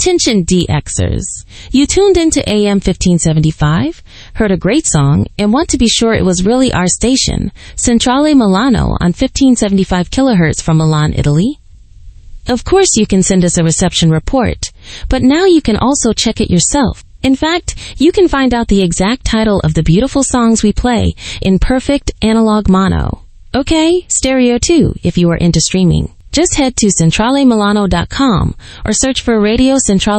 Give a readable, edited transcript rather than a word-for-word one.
Attention DXers. You tuned into AM 1575, heard a great song, and want to be sure it was really our station, Centrale Milano on 1575 kHz from Milan, Italy? Of course you can send us a reception report, but now you can also check it yourself. In fact, you can find out the exact title of the beautiful songs we play in perfect analog mono. Okay, stereo too, if you are into streaming. Just head to centralemilano.com or search for Radio Centrale